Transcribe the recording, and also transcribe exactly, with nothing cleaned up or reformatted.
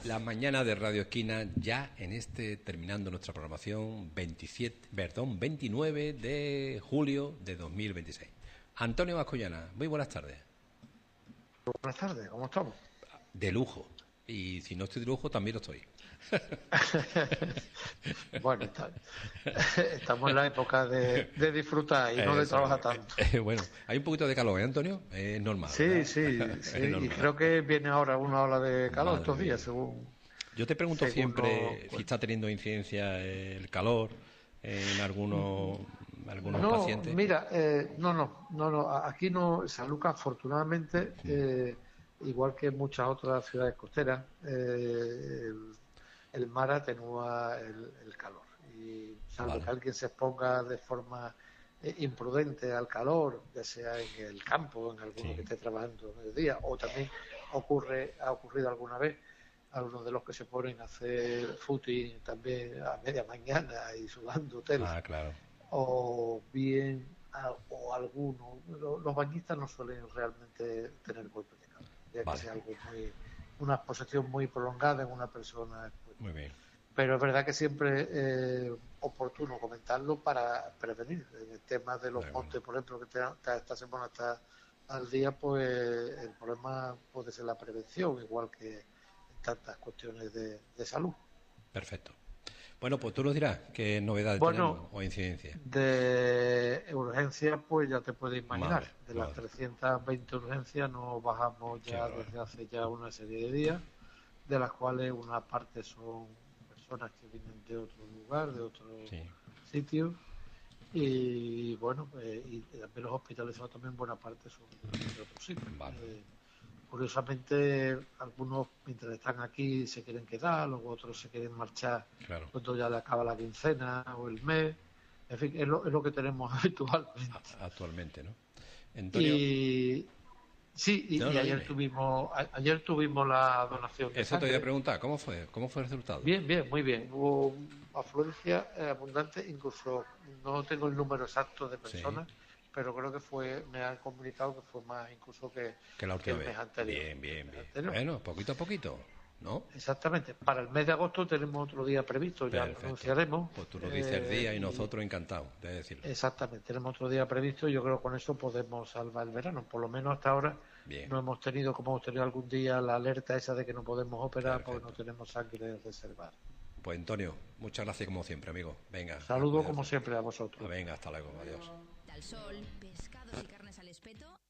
La mañana de Radio Esquina, ya en este, terminando nuestra programación, veintisiete, perdón, veintinueve de julio de dos mil veintiséis. Antonio Mascollana, muy buenas tardes. Buenas tardes, ¿cómo estamos? De lujo. Y si no estoy de lujo, también lo estoy. Bueno, está, estamos en la época de, de disfrutar y no de Eso, trabajar tanto. eh, eh, bueno, hay un poquito de calor, ¿eh, Antonio? Es normal, Sí, ¿verdad? sí, Es sí. Y normal. creo que viene ahora una ola de calor Madre estos días, mía. según, Yo te pregunto según no, siempre si bueno. está teniendo incidencia el calor en algunos, algunos No, pacientes. mira, eh, no, no, no, no. a- Aquí no, San Lucas, afortunadamente, eh, igual que en muchas otras ciudades costeras, eh, el, el mar atenúa el, el calor. Y salvo Vale. que alguien se exponga de forma eh, imprudente al calor, ya sea en el campo, en alguno que Sí. esté trabajando en el día, o también ocurre, ha ocurrido alguna vez, algunos de los que se ponen a hacer footing también a media mañana y sudando tela Ah, claro. o bien a, o alguno. Lo- Los bañistas no suelen realmente tener golpes de calor, ya que Vale. sea algo muy, una exposición muy prolongada en una persona expuesta. Muy bien. Pero es verdad que siempre es eh, oportuno comentarlo para prevenir. En el tema de De los acuerdo. montes, por ejemplo, que te- te- esta semana está al día, pues el problema puede ser la prevención, igual que en tantas cuestiones de, de salud. Perfecto. Bueno, pues tú nos dirás qué novedades tenemos Bueno, o incidencias. de urgencias, pues ya te puedes Madre, imaginar. De las madre. trescientas veinte urgencias nos bajamos Qué ya bárbaro. desde hace ya una serie de días, de las cuales una parte son personas que vienen de otro lugar, de otro Sí. sitio. Y bueno, eh, y también los hospitalizados también buena parte son de, de otros sitios. Vale. Eh, curiosamente, algunos mientras están aquí se quieren quedar, luego otros se quieren marchar Claro. cuando ya le acaba la quincena o el mes. En fin, es lo, es lo que tenemos habitualmente. A- actualmente, ¿no? Antonio. Y sí, y, No, y no, ayer dime. tuvimos a- ayer tuvimos la donación de Eso te voy a sangre. preguntar. ¿Cómo fue? ¿Cómo fue el resultado? Bien, bien, muy bien. Hubo afluencia eh, abundante, incluso no tengo el número exacto de Sí. personas, pero creo que fue, me han comunicado que fue más incluso que, Que la que última el vez. mes anterior. Bien, que el bien, mes bien. anterior. Bueno, poquito a poquito, ¿no? Exactamente. Para el mes de agosto tenemos otro día previsto, ya lo Perfecto. anunciaremos. Pues tú nos dices el eh, día y y nosotros encantados de decirlo. exactamente, tenemos otro día previsto y yo creo que con eso podemos salvar el verano. Por lo menos hasta ahora Bien. no hemos tenido, como hemos tenido algún día, la alerta esa de que no podemos operar porque no Perfecto. tenemos sangre reservada. Pues Antonio, muchas gracias como siempre, amigo. Venga, a Saludo como cuidarse. siempre a Ah, vosotros. venga, hasta luego. Adiós. Al sol, pescados y carnes al espeto.